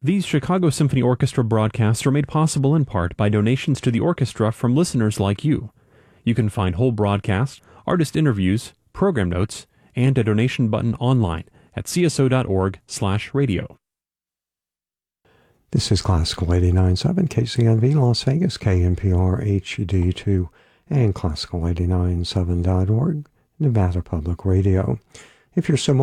These Chicago Symphony Orchestra broadcasts are made possible in part by donations to the orchestra from listeners like you. You can find whole broadcasts, artist interviews, program notes, and a donation button online at cso.org/radio. This is Classical 89.7 KCNV Las Vegas, KNPR HD2, and Classical 89.7.org, Nevada Public Radio. If you're so